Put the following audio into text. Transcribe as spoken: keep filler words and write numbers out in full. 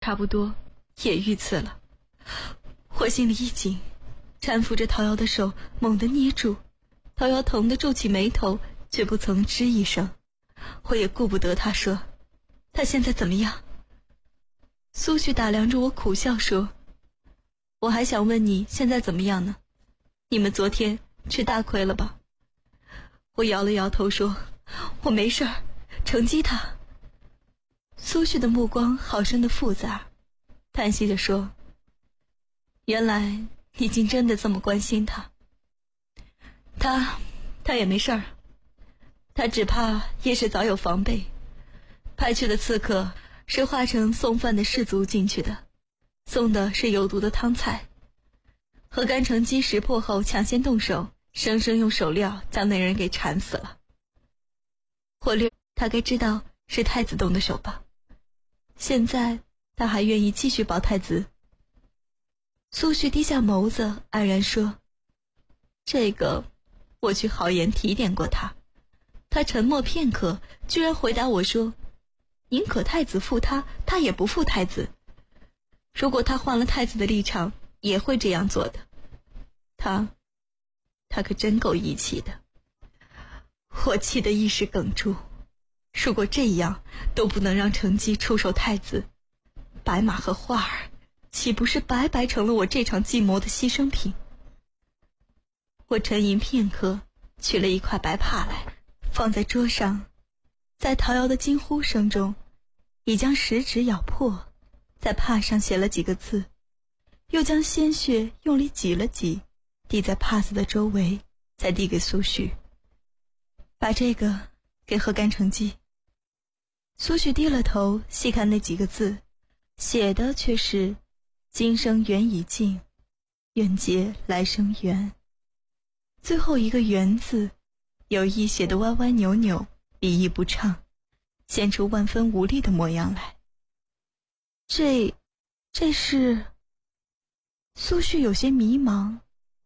差不多也遇刺了。我心里一紧，搀扶着陶瑶的手猛地捏住，陶瑶疼得皱起眉头，却不曾吱一声。我也顾不得他说，他现在怎么样？苏旭打量着我苦笑说，我还想问你现在怎么样呢？你们昨天吃大亏了吧？我摇了摇头说，我没事儿，成绩他。苏旭的目光好生的复杂，叹息着说，原来你竟真的这么关心他。他他也没事儿，他只怕夜市早有防备，派去的刺客是化成送饭的士卒进去的，送的是有毒的汤菜。何干成机识破后抢先动手，生生用手镣将那人给缠死了。或略他该知道是太子动的手吧，现在他还愿意继续保太子。苏旭低下眸子黯然说，这个我去好言提点过他，他沉默片刻，居然回答我说，宁可太子负他，他也不负太子。如果他换了太子的立场，也会这样做的。他他可真够义气的。我气得一时哽住，如果这样都不能让成基出手太子，白马和花儿岂不是白白成了我这场计谋的牺牲品？我沉吟片刻，取了一块白帕来，放在桌上，在陶瑶的惊呼声中，已将食指咬破，在帕上写了几个字，又将鲜血用力挤了挤，滴在帕子的周围，再递给苏旭，把这个给何干成基。苏旭低了头细看那几个字，写的却是今生缘已尽，愿结来生缘。最后一个缘字有意写得歪歪扭扭，笔意不畅，显出万分无力的模样来。这这是苏旭有些迷茫，